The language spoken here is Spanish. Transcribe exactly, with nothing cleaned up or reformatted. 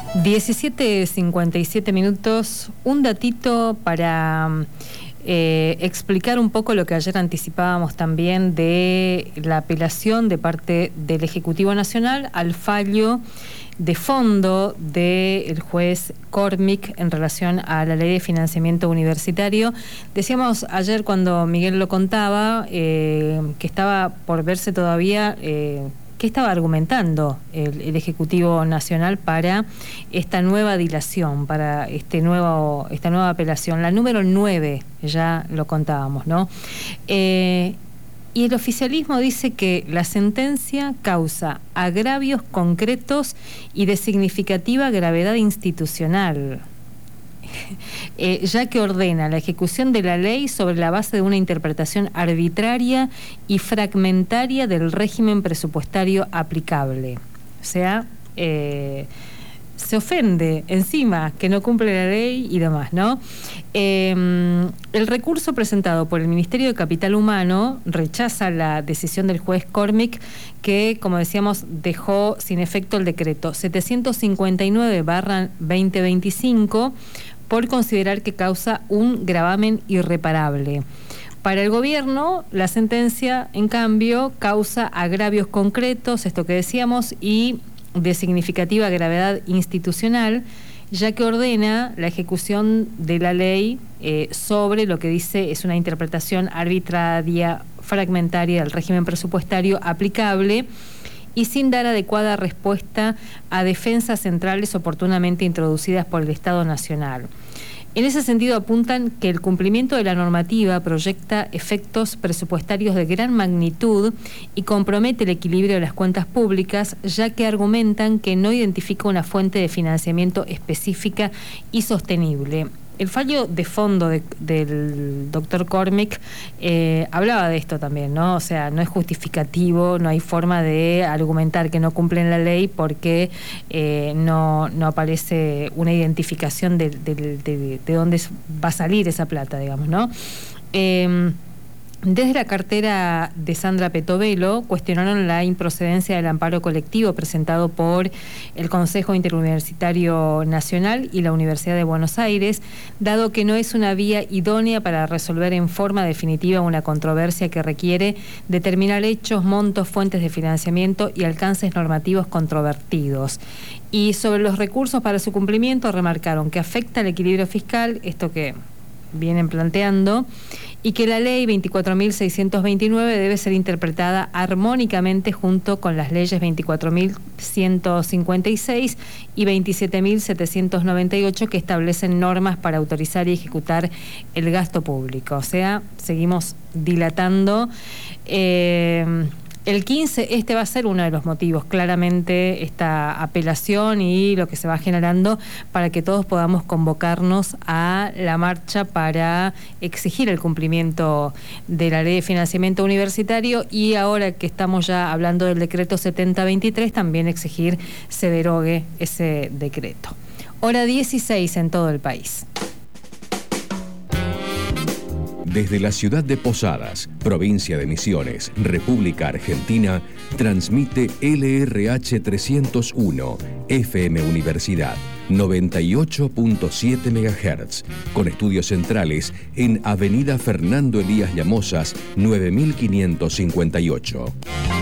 diecisiete cincuenta y siete minutos, un datito para eh, explicar un poco lo que ayer anticipábamos también de la apelación de parte del Ejecutivo Nacional al fallo de fondo del juez Cormick en relación a la ley de financiamiento universitario. Decíamos ayer cuando Miguel lo contaba eh, que estaba por verse todavía eh, qué estaba argumentando el, el Ejecutivo Nacional para esta nueva dilación, para este nuevo, esta nueva apelación, la número nueve, ya lo contábamos, ¿no? Eh, Y el oficialismo dice que la sentencia causa agravios concretos y de significativa gravedad institucional, eh, ya que ordena la ejecución de la ley sobre la base de una interpretación arbitraria y fragmentaria del régimen presupuestario aplicable. O sea, eh, se ofende encima que no cumple la ley y demás, ¿no? Eh, el recurso presentado por el Ministerio de Capital Humano rechaza la decisión del juez Cormick, que, como decíamos, dejó sin efecto el decreto setecientos cincuenta y nueve barra veinte veinticinco por considerar que causa un gravamen irreparable. Para el gobierno, la sentencia, en cambio, causa agravios concretos, esto que decíamos, y de significativa gravedad institucional, ya que ordena la ejecución de la ley eh, sobre lo que dice es una interpretación arbitraria, fragmentaria del régimen presupuestario aplicable y sin dar adecuada respuesta a defensas centrales oportunamente introducidas por el Estado Nacional. En ese sentido apuntan que el cumplimiento de la normativa proyecta efectos presupuestarios de gran magnitud y compromete el equilibrio de las cuentas públicas, ya que argumentan que no identifica una fuente de financiamiento específica y sostenible. El fallo de fondo de, del doctor Cormick eh, hablaba de esto también, ¿no? O sea, no es justificativo, no hay forma de argumentar que no cumplen la ley porque eh, no, no aparece una identificación de, de, de, de dónde va a salir esa plata, digamos, ¿no? Eh, Desde la cartera de Sandra Petovelo cuestionaron la improcedencia del amparo colectivo presentado por el Consejo Interuniversitario Nacional y la Universidad de Buenos Aires, dado que no es una vía idónea para resolver en forma definitiva una controversia que requiere determinar hechos, montos, fuentes de financiamiento y alcances normativos controvertidos. Y sobre los recursos para su cumplimiento remarcaron que afecta al equilibrio fiscal, esto que vienen planteando, y que la ley veinticuatro mil seiscientos veintinueve debe ser interpretada armónicamente junto con las leyes veinticuatro mil ciento cincuenta y seis y veintisiete mil setecientos noventa y ocho que establecen normas para autorizar y ejecutar el gasto público. O sea, seguimos dilatando. Eh, El quince, este va a ser uno de los motivos, claramente, esta apelación y lo que se va generando para que todos podamos convocarnos a la marcha para exigir el cumplimiento de la ley de financiamiento universitario y ahora que estamos ya hablando del decreto setenta veintitrés, también exigir se derogue ese decreto. Hora dieciséis en todo el país. Desde la ciudad de Posadas, provincia de Misiones, República Argentina, transmite L R H trescientos uno, F M Universidad, noventa y ocho punto siete megahertz, con estudios centrales en Avenida Fernando Elías Llamosas, nueve mil quinientos cincuenta y ocho.